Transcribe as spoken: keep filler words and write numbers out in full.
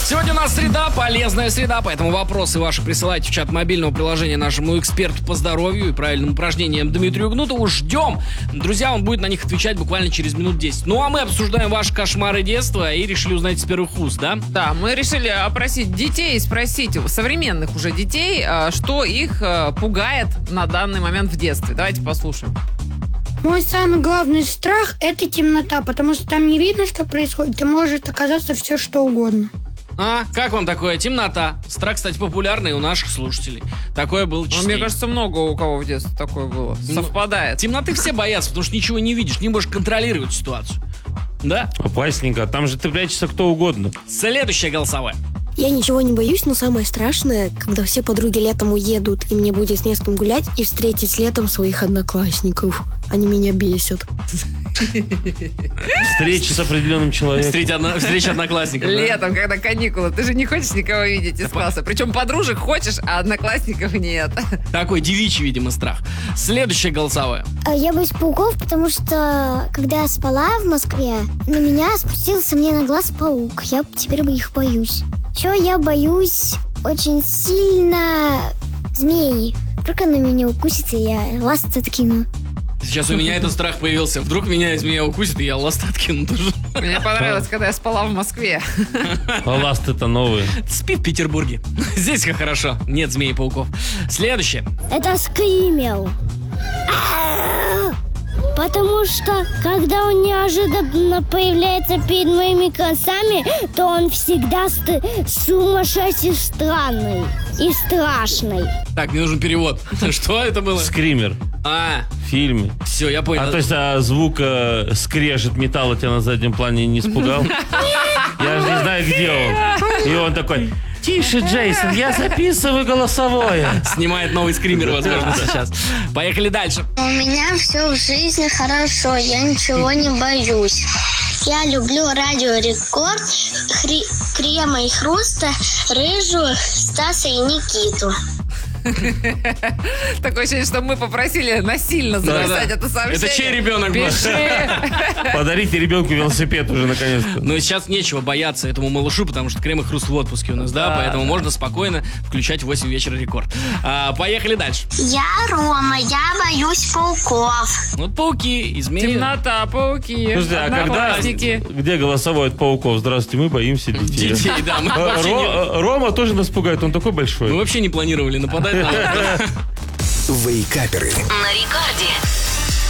Сегодня у нас среда, полезная среда, поэтому вопросы ваши присылайте в чат мобильного приложения нашему эксперту по здоровью и правильным упражнениям Дмитрию Гнутову. Ждем. Друзья, он будет на них отвечать буквально через минут десять. Ну а мы обсуждаем ваши кошмары детства и решили узнать с первых уст, да? Да, мы решили опросить детей, спросить у современных уже детей, что их пугает на данный момент в детстве. Давайте послушаем. Мой самый главный страх – это темнота, потому что там не видно, что происходит, и может оказаться все, что угодно. А, как вам такое? Темнота. Страх, кстати, популярный у наших слушателей. Такое было частенько. Ну, мне кажется, много у кого в детстве такое было. Совпадает. Темноты все боятся, потому что ничего не видишь, не можешь контролировать ситуацию. Да? Опасненько. Там же ты прячешься кто угодно. Следующая голосовая. Я ничего не боюсь, но самое страшное, когда все подруги летом уедут, и мне будет с не с кем гулять, и встретить летом своих одноклассников. Они меня бесят. Встреча с определенным человеком. Встреча, одно, встреча одноклассников. Летом, да? Когда каникулы, ты же не хочешь никого видеть из класса. Причем подружек хочешь, а одноклассников нет. Такой девичий, видимо, страх. Следующая голосовая. Я боюсь пауков, потому что, когда я спала в Москве, на меня спустился мне на глаз паук. Я теперь их боюсь. Еще я боюсь очень сильно змеи. Вдруг она меня укусит, и я ласты откину. Сейчас у меня этот страх появился. Вдруг меня змея укусит, и я ласт откину тоже. Мне понравилось, когда я спала в Москве. А ласты-то новые. Спи в Петербурге. Здесь как хорошо. Нет змей и пауков. Следующее. Это скримел. Потому что, когда он неожиданно появляется перед моими глазами, то он всегда ст- сумасшедший, странный и страшный. Так, мне нужен перевод. Что это было? Скример. А, В фильме. все, я понял. А то есть а, звук э, скрежет металла тебя на заднем плане не испугал? Я же не знаю, где он. И он такой: тише, Джейсон, я записываю голосовое. Снимает новый скример, возможно, сейчас. Поехали дальше. У меня все в жизни хорошо, я ничего не боюсь. Я люблю Радио Рекорд, Хри... Крема и Хруста, Рыжую, Стаса и Никиту. Такое ощущение, что мы попросили насильно записать Да-да. это сообщение. Это чей ребенок был? Пиши. Подарите ребенку велосипед уже наконец-то. Но сейчас нечего бояться этому малышу, потому что Крем и Хруст в отпуске у нас, да, Да, поэтому да. можно спокойно включать в восемь вечера Рекорд. А, поехали дальше. Я Рома, я боюсь пауков. Вот пауки и змеи. Темнота, пауки, Слушайте, а когда, одноклассники. где голосовой от пауков? Здравствуйте, мы боимся детей. Детей, да. Мы А, вообще, не, Ро- Рома тоже нас пугает, он такой мы большой. вообще не планировали нападать на вас. Вейкаперы. На Рекорде.